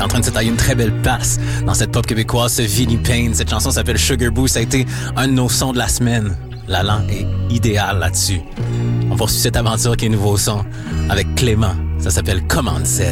en train de se tailler une très belle place dans cette pop québécoise, ce Vinnie Payne. Cette chanson s'appelle Sugar Boo. Ça a été un de nos sons de la semaine. L'allant est idéal là-dessus. On poursuit cette aventure qui est nouveau son avec Clément. Ça s'appelle Command Z.